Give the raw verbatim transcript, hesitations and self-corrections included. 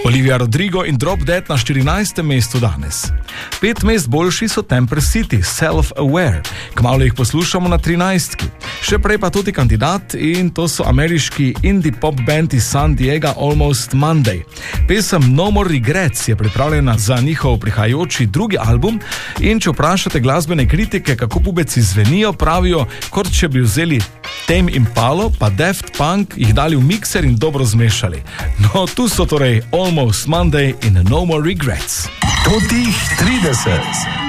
Olivia Rodrigo in Drop Dead na štirinajstem mestu danes. Pet mest boljši so Temper City, Self-Aware. Kmalu jih poslušamo na trinajstki. Še prej pa tudi kandidat in to so ameriški indie pop band iz San Diego Almost Monday. Pesem No More Regrets je pripravljena za njihov prihajajoči drugi album in če vprašate glasbene kritike, kako pubeci zvenijo, pravijo, kot če bi vzeli Tame Impalo pa Daft Punk, jih dali v mikser in dobro zmešali. No, tu so torej Almost Monday in No More Regrets. Totih trideset.